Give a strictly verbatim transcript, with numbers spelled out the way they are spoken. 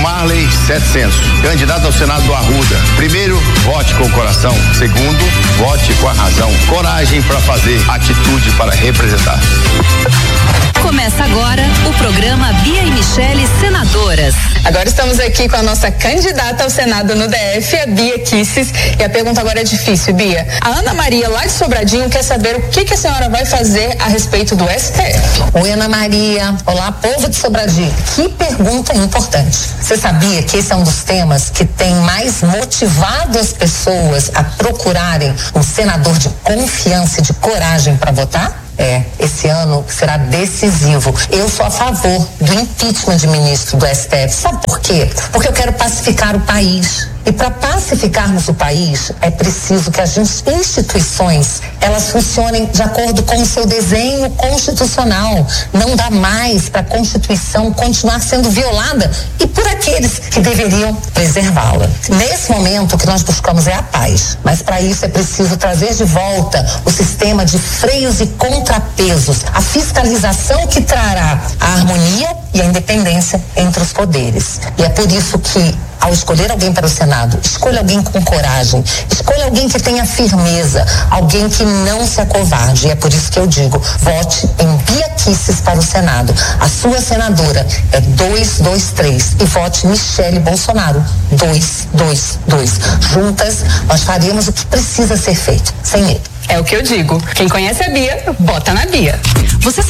Marley setecentos, candidato ao Senado do Arruda. Primeiro, vote com o coração. Segundo, vote com a razão. Coragem para fazer, atitude para representar. Começa agora o programa Bia e Michele Senadoras. Agora estamos aqui com a nossa candidata ao Senado no D F, a Bia Kicis. E a pergunta agora é difícil, Bia. A Ana Maria, lá de Sobradinho, quer saber o que, que a senhora vai fazer a respeito do S T F. Oi, Ana Maria. Olá, povo de Sobradinho. Que pergunta importante. Você sabia que esse é um dos temas que tem mais motivado as pessoas a procurarem um senador de confiança e de coragem para votar? É, esse ano será decisivo. Eu sou a favor do impeachment de ministro do S T F. Sabe por quê? Porque eu quero pacificar o país. E para pacificarmos o país, é preciso que as instituições, elas funcionem de acordo com o seu desenho constitucional. Não dá mais para a Constituição continuar sendo violada e por aqueles que deveriam preservá-la. Nesse momento, o que nós buscamos é a paz. Mas para isso é preciso trazer de volta o sistema de freios e contrapesos, a fiscalização que trará a harmonia e a independência entre os poderes. E é por isso que, ao escolher alguém para o Senado, escolha alguém com coragem, escolha alguém que tenha firmeza, alguém que não se acovarde. E é por isso que eu digo, vote em Bia Kicis para o Senado. A sua senadora é duzentos e vinte e três e vote Michele Bolsonaro duzentos e vinte e dois. Juntas, nós faremos o que precisa ser feito, sem medo. É o que eu digo. Quem conhece a Bia, bota na Bia. Você